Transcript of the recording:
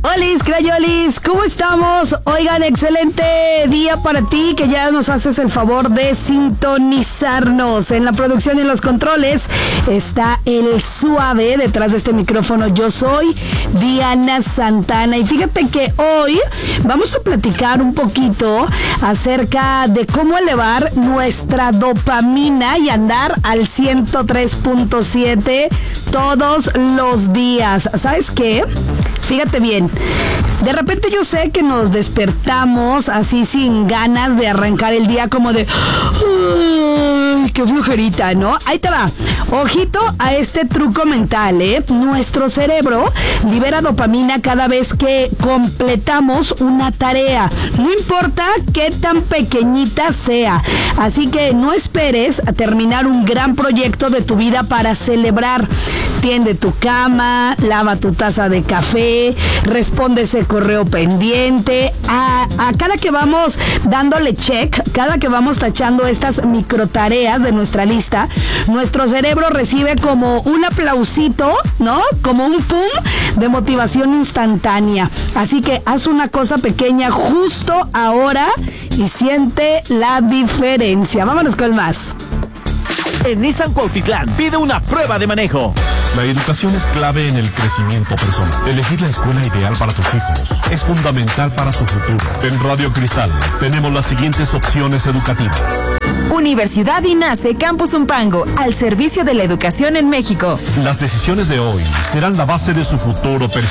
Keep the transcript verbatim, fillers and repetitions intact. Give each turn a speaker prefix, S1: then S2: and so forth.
S1: Olis, crayolis, ¿cómo estamos? Oigan, excelente día para ti, que ya nos haces el favor de sintonizarnos. En la producción y en los controles está el suave. Detrás de este micrófono yo soy Diana Santana. Y fíjate que hoy vamos a platicar un poquito acerca de cómo elevar nuestra dopamina y andar al ciento tres punto siete todos los días. ¿Sabes qué? Fíjate bien, de repente yo sé que nos despertamos así sin ganas de arrancar el día, como de ¡ay, qué flojerita!, ¿no? Ahí te va. Ojito a este truco mental, ¿eh? Nuestro cerebro libera dopamina cada vez que completamos una tarea, no importa qué tan pequeñita sea. Así que no esperes a terminar un gran proyecto de tu vida para celebrar. Tiende tu cama, lava tu taza de café, responde ese correo pendiente. A, a cada que vamos dándole check, cada que vamos tachando estas micro tareas de nuestra lista, nuestro cerebro recibe como un aplausito, ¿no? Como un pum de motivación instantánea. Así que haz una cosa pequeña justo ahora y siente la diferencia. Vámonos con más.
S2: En Nissan Cuautitlán pide una prueba de manejo.
S3: La educación es clave en el crecimiento personal. Elegir la escuela ideal para tus hijos es fundamental para su futuro. En Radio Cristal tenemos las siguientes opciones educativas.
S4: Universidad INACE Campus Umpango, al servicio de la educación en México.
S3: Las decisiones de hoy serán la base de su futuro personal.